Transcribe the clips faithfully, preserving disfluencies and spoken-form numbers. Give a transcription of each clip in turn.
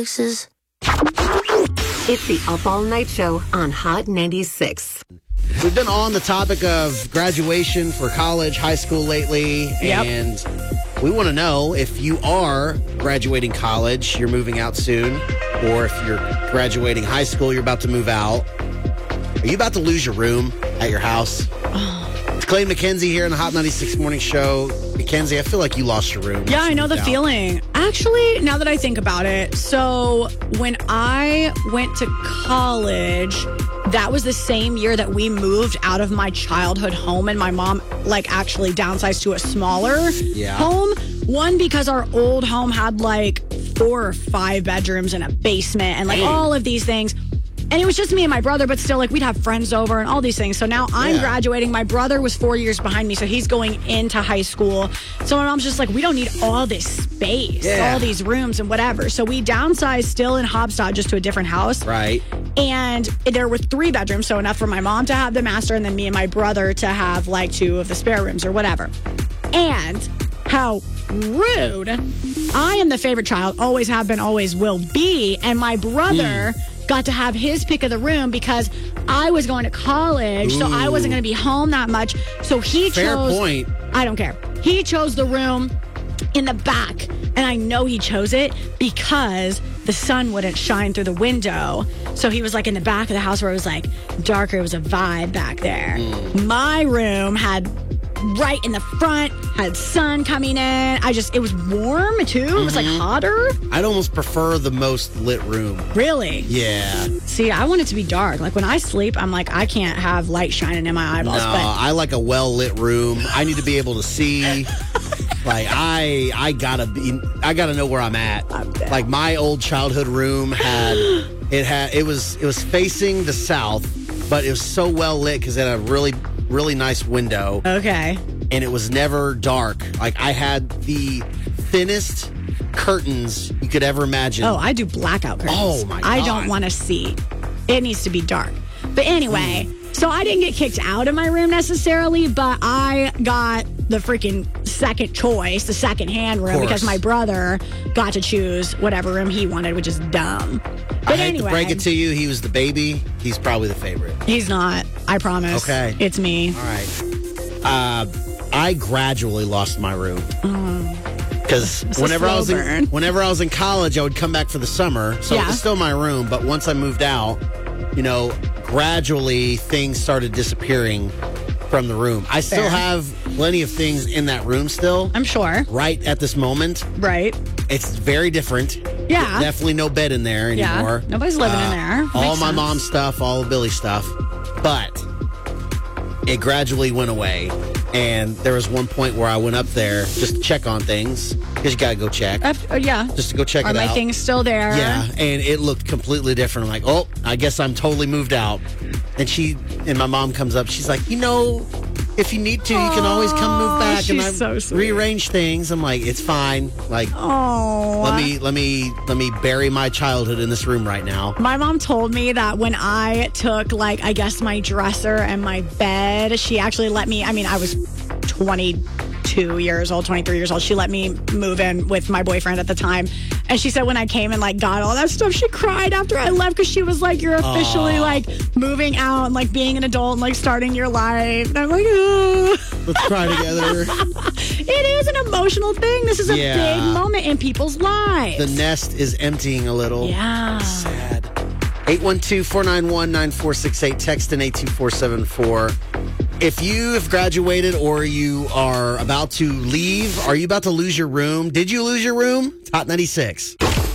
places? It's the Up All Night Show on Hot ninety-six. We've been on the topic of graduation for college, high school lately, Yep. and we want to know if you are graduating college, you're moving out soon, or if you're graduating high school, you're about to move out. Are you about to lose your room at your house? It's Clay and Mackenzie here on the Hot ninety-six Morning Show. Mackenzie, I feel like you lost your room. Yeah, once I you know the moved out. feeling. Actually, now that I think about it, so when I went to college, that was the same year that we moved out of my childhood home, and my mom like actually downsized to a smaller Yeah. home. One, because our old home had like four or five bedrooms and a basement and like Dang. all of these things. And it was just me and my brother, but still, like, we'd have friends over and all these things. So now I'm Yeah. graduating. My brother was four years behind me, so he's going into high school. So my mom's just like, we don't need all this space, Yeah. all these rooms and whatever. So we downsized still in Hobstad, just to a different house. Right. And there were three bedrooms, so enough for my mom to have the master and then me and my brother to have, like, two of the spare rooms or whatever. And how rude. I am the favorite child, always have been, always will be. And my brother got to have his pick of the room because I was going to college, so I wasn't going to be home that much. So he Fair chose. point. I don't care. He chose the room in the back, and I know he chose it because the sun wouldn't shine through the window. So he was like in the back of the house where it was like darker. It was a vibe back there. My room had right in the front, had sun coming in. I just, it was warm too. It was like hotter. I'd almost prefer the most lit room. Really? Yeah. See, I want it to be dark. Like when I sleep, I'm like, I can't have light shining in my eyeballs. No, But I like a well-lit room. I need to be able to see. Like I, I gotta be. I gotta know where I'm at. I'm down. Like my old childhood room had. It had. It was. It was facing the south, but it was so well lit because it had a really, really nice window, okay. and it was never dark. Like I had the thinnest curtains you could ever imagine. Oh, I do blackout curtains. Oh, my I God. don't want to see. It needs to be dark. But anyway, so I didn't get kicked out of my room necessarily, but I got the freaking second choice, the second hand room, Course. because my brother got to choose whatever room he wanted, which is dumb. But I hate anyway, to break it to you, he was the baby. He's probably the favorite. he's not. I promise. Okay. It's me. All right. Uh, I gradually lost my room because It's a whenever I slow was in, burn. whenever I was in college, I would come back for the summer, so it Yeah. was still my room. But once I moved out, you know, gradually things started disappearing from the room. I still Fair. have plenty of things in that room still. I'm sure. Right at this moment, Right. it's very different. Yeah. Definitely no bed in there Yeah. anymore. Nobody's living in Uh, there. All Makes my sense. mom's stuff, all of Billy's stuff. But it gradually went away. And there was one point where I went up there just to check on things. Because you got to go check. Uh, uh, yeah. Just to go check Are it my out. things still there? Yeah, and it looked completely different. I'm like, oh, I guess I'm totally moved out. And she and my mom comes up. She's like, you know, if you need to, you can always come move Aw, back. and I she's so sweet. rearrange things. I'm like, it's fine. Like, Oh. let me let me let me bury my childhood in this room right now. My mom told me that when I took, like, I guess my dresser and my bed, she actually let me, I mean, I was twenty-two years old, twenty-three years old. She let me move in with my boyfriend at the time. And she said when I came and, like, got all that stuff, she cried after I left because she was like, you're officially, Aw. like, moving out and, like, being an adult and, like, starting your life. And I'm like, oh. Let's cry together. It is an emotional thing. This is a Yeah. big moment in people's lives. The nest is emptying a little. yeah. Sad. eight one two, four nine one, nine four six eight. Text in eight two four seven four. If you have graduated or you are about to leave, are you about to lose your room? Did you lose your room? Hot ninety-six.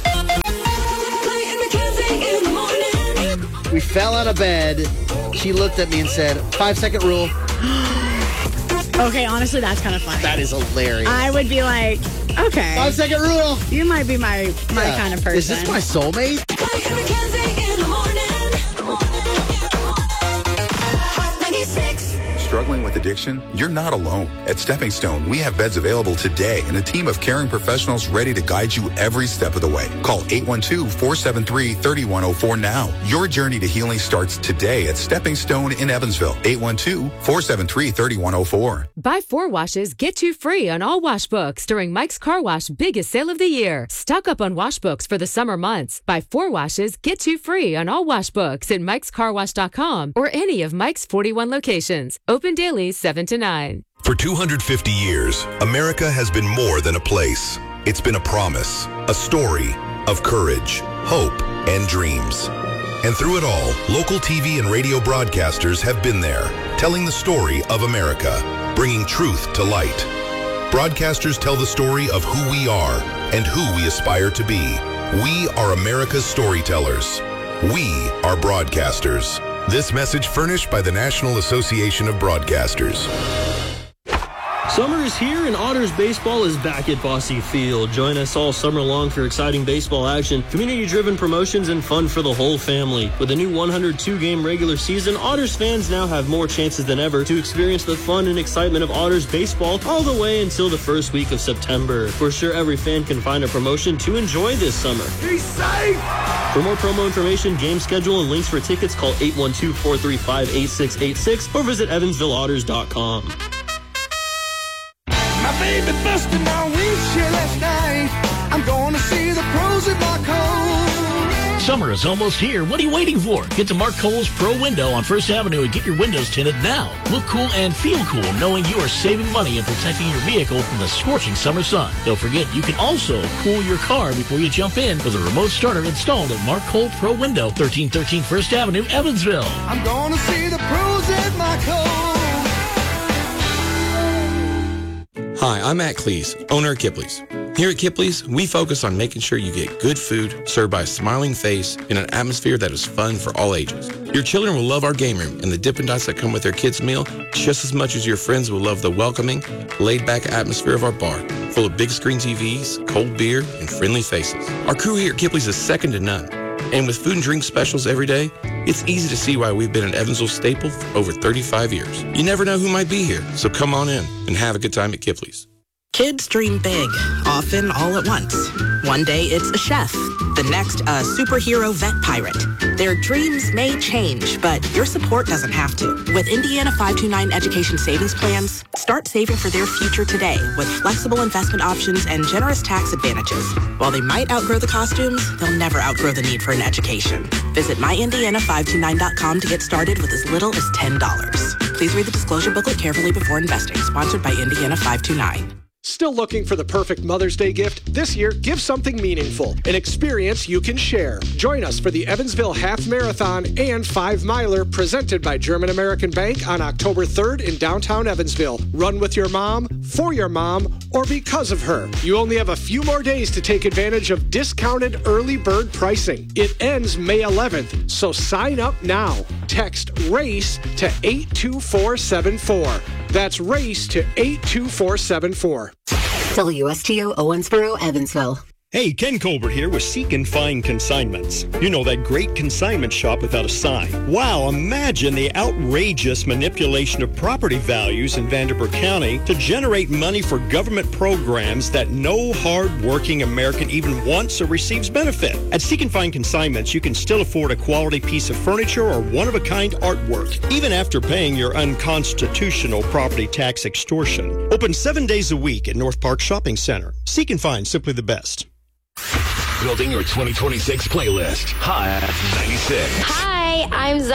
We fell out of bed. She looked at me and said, five second rule. Okay, honestly, that's kind of funny. That is hilarious. I would be like, okay, Five second rule. you might be my my Yeah. kind of person. Is this my soulmate? struggling with addiction? You're not alone. At Stepping Stone, we have beds available today and a team of caring professionals ready to guide you every step of the way. Call eight one two, four seven three, three one zero four now. Your journey to healing starts today at Stepping Stone in Evansville. eight one two, four seven three, three one zero four. Buy four washes, get you free on all wash books during Mike's Car Wash biggest sale of the year. Stock up on wash books for the summer months. Buy four washes, get you free on all wash books at mikes car wash dot com or any of Mike's forty-one locations. Open daily seven to nine. For two hundred fifty years, America has been more than a place. It's been a promise, a story of courage, hope, and dreams. And through it all, local T V and radio broadcasters have been there, telling the story of America, bringing truth to light. Broadcasters tell the story of who we are and who we aspire to be. We are America's storytellers. We are broadcasters. This message furnished by the National Association of Broadcasters. Summer is here and Otters baseball is back at Bosse Field. Join us all summer long for exciting baseball action, community-driven promotions, and fun for the whole family. With a new one hundred two game regular season, Otters fans now have more chances than ever to experience the fun and excitement of Otters baseball all the way until the first week of September. We're sure every fan can find a promotion to enjoy this summer. Be safe! For more promo information, game schedule, and links for tickets, call eight one two, four three five, eight six eight six or visit evansville otters dot com. My baby busted my windshield last night. I'm going to see the pros at Mark Cole. Summer is almost here. What are you waiting for? Get to Mark Cole's Pro Window on First Avenue and get your windows tinted now. Look cool and feel cool knowing you are saving money and protecting your vehicle from the scorching summer sun. Don't forget, you can also cool your car before you jump in with a remote starter installed at Mark Cole Pro Window, thirteen thirteen First Avenue, Evansville. I'm going to see the pros at Mark Cole. Hi, I'm Matt Cleese, owner of Kipley's. Here at Kipley's, we focus on making sure you get good food served by a smiling face in an atmosphere that is fun for all ages. Your children will love our game room and the Dippin' Dots that come with their kids' meal just as much as your friends will love the welcoming, laid-back atmosphere of our bar, full of big screen T Vs, cold beer, and friendly faces. Our crew here at Kipley's is second to none. And with food and drink specials every day, it's easy to see why we've been an Evansville staple for over thirty-five years. You never know who might be here, so come on in and have a good time at Kipley's. Kids dream big, often all at once. One day it's a chef, the next a superhero vet pirate. Their dreams may change, but your support doesn't have to. With Indiana five two nine Education Savings Plans, start saving for their future today with flexible investment options and generous tax advantages. While they might outgrow the costumes, they'll never outgrow the need for an education. Visit my indiana five two nine dot com to get started with as little as ten dollars. Please read the disclosure booklet carefully before investing. Sponsored by Indiana five two nine. Still looking for the perfect Mother's Day gift? This year, give something meaningful, an experience you can share. Join us for the Evansville Half Marathon and Five Miler presented by German American Bank on October third in downtown Evansville. Run with your mom, for your mom, or because of her. You only have a few more days to take advantage of discounted early bird pricing. It ends May eleventh, so sign up now. Text RACE to eight two four seven four. That's RACE to eight two four seven four. W S T O Owensboro, Evansville. Hey, Ken Colbert here with Seek and Find Consignments. You know, that great consignment shop without a sign. Wow, imagine the outrageous manipulation of property values in Vanderburgh County to generate money for government programs that no hard-working American even wants or receives benefit. At Seek and Find Consignments, you can still afford a quality piece of furniture or one-of-a-kind artwork, even after paying your unconstitutional property tax extortion. Open seven days a week at North Park Shopping Center. Seek and Find, simply the best. Building your twenty twenty-six playlist. Hot ninety-six. Hi, I'm